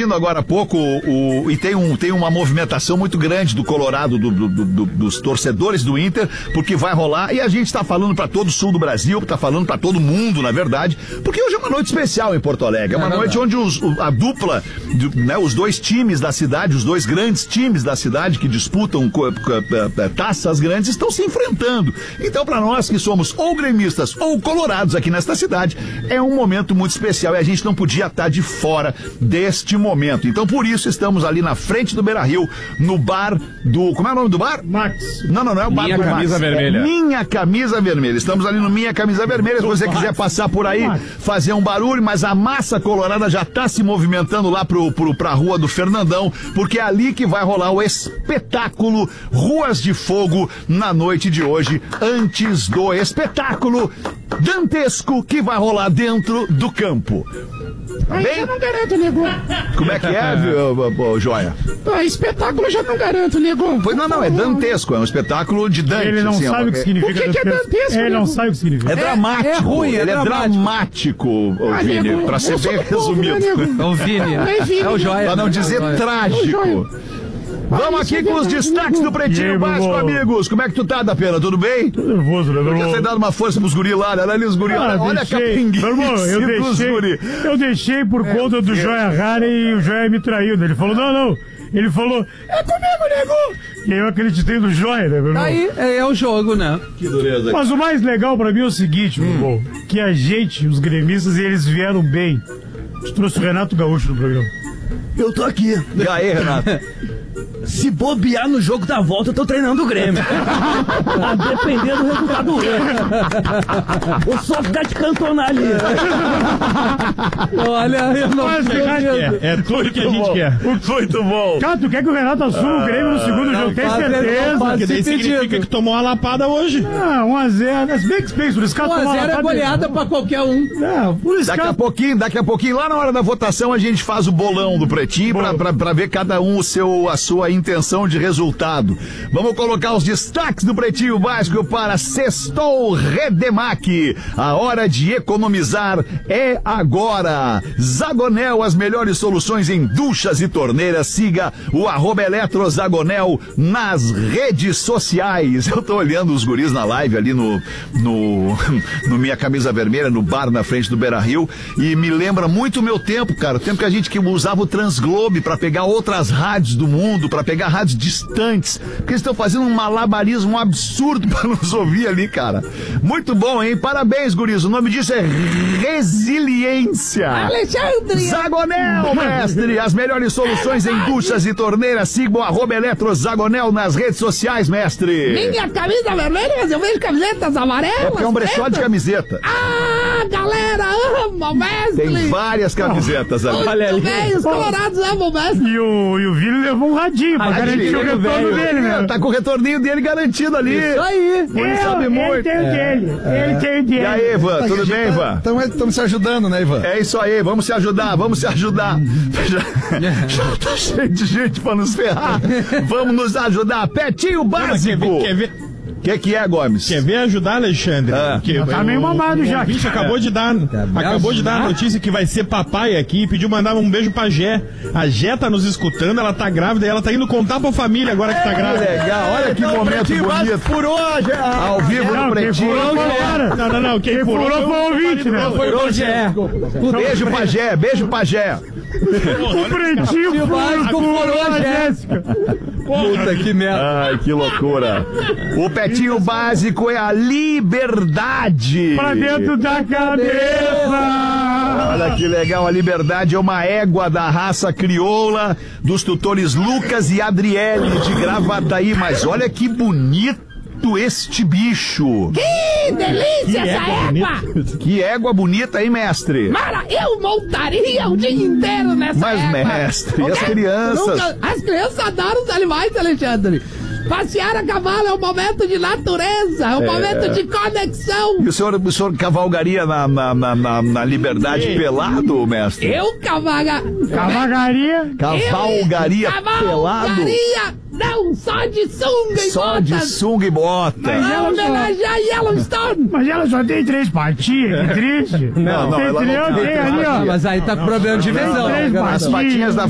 ouvindo agora há pouco e tem uma movimentação muito grande do Colorado, dos torcedores do Inter, porque vai rolar, e a gente tá falando pra todo o sul do Brasil, tá falando pra todo mundo, na verdade, porque hoje é uma noite especial em Porto Alegre, é uma noite onde a dupla, né, os dois times da cidade, os dois grandes times da cidade que disputam taças grandes estão se enfrentando. Então, pra nós que somos ou gremistas ou colorados aqui nesta cidade, é um momento muito especial e a gente não podia estar de fora deste momento. Então, por isso, estamos ali na frente do Beira-Rio, no bar do... Como é o nome do bar? Max. Não é o bar Minha do Camisa Max. Vermelha. É Minha Camisa Vermelha. Estamos ali no Minha Camisa Vermelha. Se você quiser passar por aí, fazer um barulho, mas a massa colorada já está se movimentando lá pra Rua do Fernandão, porque é ali que vai rolar o espetáculo Ruas de Fogo na noite de hoje, antes do espetáculo dantesco que vai rolar dentro do campo. Aí Bem? já não garanto, nego. Como é que é, Joia? Espetáculo já não garanto, nego. Pois não, é dantesco, é um espetáculo de Dante. Ele não assim, sabe o que significa. O que é dantesco, Ele não nego? sabe o que significa. É dramático. é ruim, ele é dramático, Vini, nego, pra ser eu sou bem do povo, né, resumido. nego? É o Vini. É o Joia. Pra não dizer trágico. Vamos aqui com os destaques do Pretinho Básico, amigos. Como é que tu tá, da pena? Tudo bem? Tô nervoso, né, meu Podia irmão? ter dado uma força pros guri lá, olha ali os guri, olha a capinguice Meu irmão, dos guri. eu deixei por conta do Joia Rara e o Joia me traiu, né? Ele falou, não. Ele falou, é comigo, nego. E aí eu acreditei no Joia, né, meu irmão? Aí é o jogo, né? Que dureza. Mas o mais legal pra mim é o seguinte, meu irmão, que a gente, os gremistas, eles vieram bem. A gente trouxe o Renato Gaúcho no programa. Eu tô aqui. E aí, Renato? Se bobear no jogo da volta, eu tô treinando o Grêmio. A depender do resultado hoje. Eu só ficar de cantonar ali. Olha, eu não É tudo que a gente quer. Muito bom. Cara, tu quer que o Renato assuma o Grêmio no segundo jogo? Tem certeza? Porque daí significa que tomou uma lapada hoje. 1x0. As bem que fez, por esse cara 1x0 é goleada pra qualquer um. Não, por esse Daqui cara... a pouquinho, lá na hora da votação, a gente faz o bolão do Pretinho pra ver cada um a sua intenção de resultado. Vamos colocar os destaques do Pretinho Básico para Sextou Redemac. A hora de economizar é agora. Zagonel, as melhores soluções em duchas e torneiras. Siga o @EletroZagonel nas redes sociais. Eu tô olhando os guris na live ali no Minha Camisa Vermelha, no bar na frente do Beira-Rio, e me lembra muito o meu tempo, cara. O tempo que a gente usava o Transglobe pra pegar outras rádios do mundo, pra pegar rádios distantes, porque eles estão fazendo um malabarismo absurdo pra nos ouvir ali, cara. Muito bom, hein? Parabéns, guris. O nome disso é resiliência. Alexandre! Zagonel, mestre. As melhores soluções em duchas e torneiras. Siga o @EletroZagonel nas redes sociais, mestre. Minha camisa vermelha, mas eu vejo camisetas amarelas. É porque é um brechó de pretas. camiseta. Ah, galera, ama o mestre. Tem várias camisetas ali. Muito bem, os colorados amam o mestre. E o Vini levou um radinho pra garantir o retorno dele, né? Tá com o retorninho dele garantido ali. Isso aí. Ele sabe muito. Ele tem o dele. Ele tem o dele. E aí, Ivan, tudo bem, Ivan? Estamos se ajudando, né, Ivan? É isso aí, vamos se ajudar. Já tá cheio de gente pra nos ferrar. Vamos nos ajudar. Petinho básico. Quer ver? O que é, Gomes? Quer ver ajudar, Alexandre? Porque Tá meio mamado já. O bicho acabou de dar a notícia que vai ser papai aqui e pediu mandar um beijo pra Gé. A Gé tá nos escutando, ela tá grávida e ela tá indo contar pra família agora que tá grávida. Legal, olha que momento bonito. Furou, Ao vivo no Pretinho. Não, quem furou foi o ouvinte, né? Furou o Gé. Beijo pra Gé. O Pretinho furou a Jéssica. Puta que merda. Ai, que loucura. O Pretinho Básico é a liberdade. Pra dentro da cabeça. Olha que legal, a liberdade é uma égua da raça crioula dos tutores Lucas e Adriele de Gravataí, mas olha que bonito este bicho. Que delícia essa égua! Que égua bonita, hein, mestre? Mara, eu montaria o dia inteiro nessa Mas, égua. mestre, e as Porque crianças? As crianças adoram os animais, Alexandre. Passear a cavalo é um momento de natureza, é um momento de conexão. E o senhor cavalgaria na liberdade pelado, mestre? Eu cavalgaria pelado? Não, só de sunga e Só botas. de sunga e bota. Pra homenagear Yellowstone. Mas ela só tem 3 patinhas, que triste. Não, ela não Tem ali, ó. Mas aí tá com problema de visão. Três As patinhas da